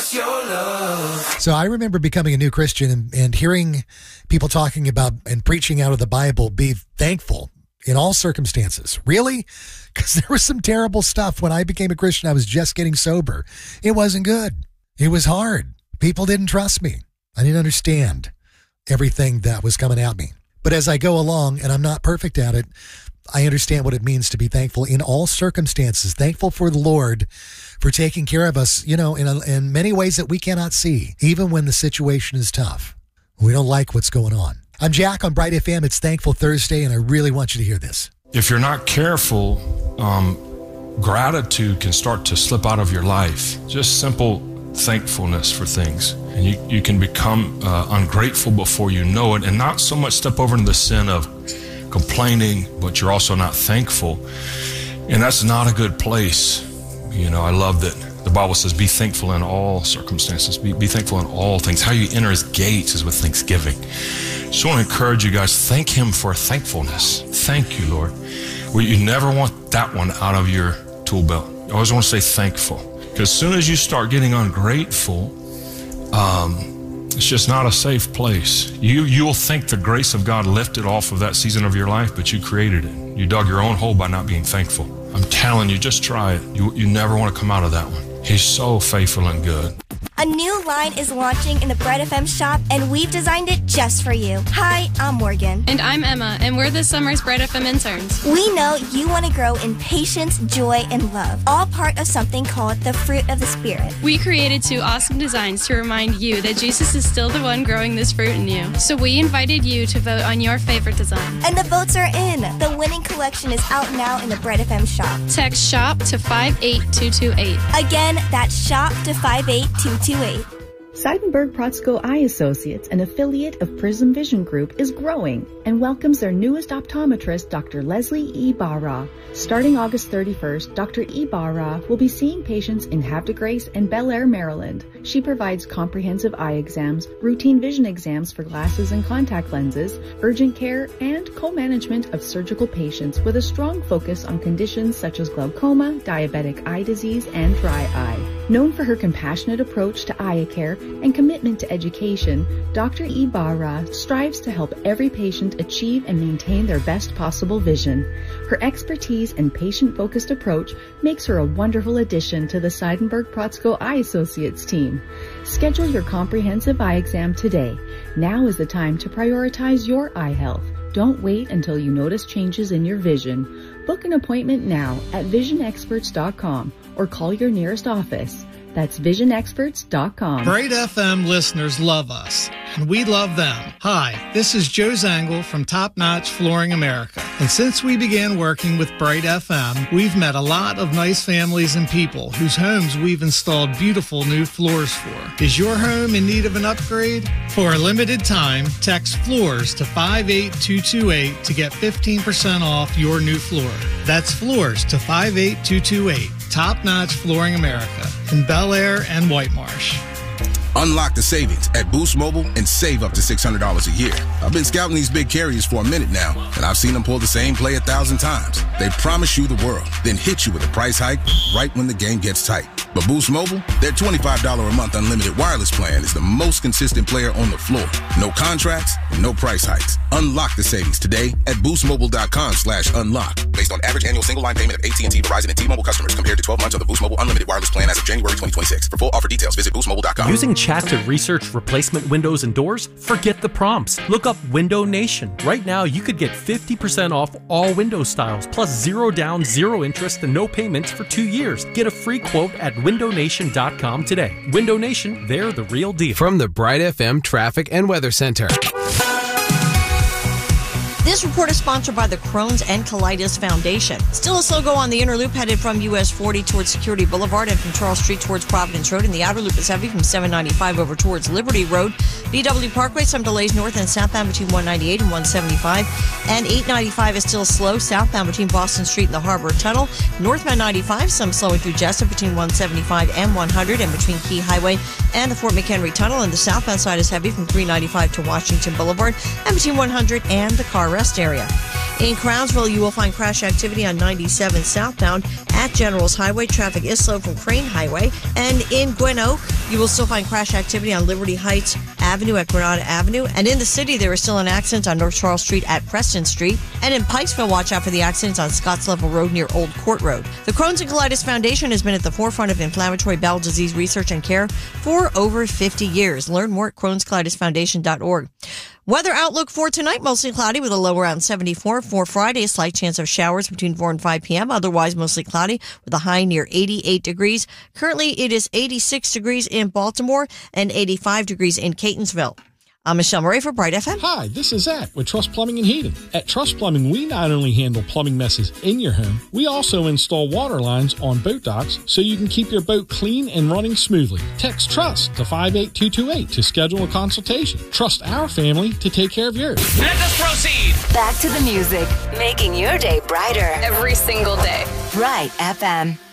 us your love. So I remember becoming a new Christian and hearing people talking about and preaching out of the Bible, be thankful in all circumstances. Really? Because there was some terrible stuff. When I became a Christian, I was just getting sober. It wasn't good. It was hard. People didn't trust me. I didn't understand everything that was coming at me. But as I go along, and I'm not perfect at it, I understand what it means to be thankful in all circumstances. Thankful for the Lord for taking care of us, in many ways that we cannot see, even when the situation is tough. We don't like what's going on. I'm Jack on Bright FM. It's Thankful Thursday, and I really want you to hear this. If you're not careful, gratitude can start to slip out of your life. Just simple thankfulness for things. And you can become ungrateful before you know it, and not so much step over into the sin of complaining, but you're also not thankful. And that's not a good place. I love that the Bible says, be thankful in all circumstances. Be thankful in all things. How you enter his gates is with thanksgiving. Just want to encourage you guys, thank him for thankfulness. Thank you, Lord. You never want that one out of your tool belt. You always want to stay thankful. Because as soon as you start getting ungrateful, it's just not a safe place. You'll think the grace of God lifted off of that season of your life, but you created it. You dug your own hole by not being thankful. I'm telling you, just try it. You never want to come out of that one. He's so faithful and good. A new line is launching in the Bright FM shop, and we've designed it just for you. Hi, I'm Morgan. And I'm Emma, and we're this summer's Bright FM interns. We know you want to grow in patience, joy, and love, all part of something called the fruit of the Spirit. We created 2 awesome designs to remind you that Jesus is still the one growing this fruit in you. So we invited you to vote on your favorite design. And the votes are in. The winning collection is out now in the Bright FM shop. Text SHOP to 58228. Again, that's SHOP to 58228. Seidenberg Protzko Eye Associates, an affiliate of Prism Vision Group, is growing and welcomes their newest optometrist, Dr. Leslie E. Barra. Starting August 31st, Dr. E. Barra will be seeing patients in Havre de Grace and Bel Air, Maryland. She provides comprehensive eye exams, routine vision exams for glasses and contact lenses, urgent care, and co-management of surgical patients with a strong focus on conditions such as glaucoma, diabetic eye disease, and dry eye. Known for her compassionate approach to eye care and commitment to education, Dr. E. Barra strives to help every patient achieve and maintain their best possible vision. Her expertise and patient-focused approach makes her a wonderful addition to the Seidenberg Protzko Eye Associates team. Schedule your comprehensive eye exam today. Now is the time to prioritize your eye health. Don't wait until you notice changes in your vision. Book an appointment now at visionexperts.com or call your nearest office. That's visionexperts.com. Bright FM listeners love us, and we love them. Hi, this is Joe Zangle from Top Notch Flooring America. And since we began working with Bright FM, we've met a lot of nice families and people whose homes we've installed beautiful new floors for. Is your home in need of an upgrade? For a limited time, text floors to 58228 to get 15% off your new floor. That's floors to 58228. Top Notch Flooring America in Bel Air and White Marsh. Unlock the savings at Boost Mobile and save up to $600 a year. I've been scouting these big carriers for a minute now, and I've seen them pull the same play 1,000 times. They promise you the world, then hit you with a price hike right when the game gets tight. But Boost Mobile, their $25 a month unlimited wireless plan is the most consistent player on the floor. No contracts and no price hikes. Unlock the savings today at boostmobile.com/unlock. Based on average annual single line payment of AT&T, Verizon, and T-Mobile customers compared to 12 months of the Boost Mobile unlimited wireless plan as of January 2026. For full offer details, visit boostmobile.com. Using chat to research replacement windows and doors? Forget the prompts. Look up Window Nation. Right now, you could get 50% off all window styles, plus 0 down, 0 interest, and no payments for 2 years. Get a free quote at windownation.com today. Window Nation, they're the real deal. From the Bright FM Traffic and Weather Center. This report is sponsored by the Crohn's and Colitis Foundation. Still a slow go on the inner loop headed from US 40 towards Security Boulevard and from Charles Street towards Providence Road. And the outer loop is heavy from 795 over towards Liberty Road. BW Parkway, some delays north and southbound between 198 and 175. And 895 is still slow southbound between Boston Street and the Harbor Tunnel. Northbound 95, some slowing through Jessup between 175 and 100 and between Key Highway and the Fort McHenry Tunnel. And the southbound side is heavy from 395 to Washington Boulevard and between 100 and the Car Rest area. In Crownsville, you will find crash activity on 97 southbound at Generals Highway. Traffic is slow from Crane Highway. And in Gwen Oak, you will still find crash activity on Liberty Heights Avenue at Granada Avenue. And in the city, there is still an accident on North Charles Street at Preston Street. And in Pikesville, watch out for the accidents on Scotts Level Road near Old Court Road. The Crohn's and Colitis Foundation has been at the forefront of inflammatory bowel disease research and care for over 50 years. Learn more at Crohn'sColitisFoundation.org. Weather outlook for tonight, mostly cloudy with a low around 74. For Friday, a slight chance of showers between 4 and 5 p.m. Otherwise, mostly cloudy with a high near 88 degrees. Currently, it is 86 degrees in Baltimore and 85 degrees in Catonsville. I'm Michelle Murray for Bright FM. Hi, this is Zach with Trust Plumbing and Heating. At Trust Plumbing, we not only handle plumbing messes in your home, we also install water lines on boat docks so you can keep your boat clean and running smoothly. Text TRUST to 58228 to schedule a consultation. Trust our family to take care of yours. Let us proceed. Back to the music, making your day brighter every single day. Bright FM.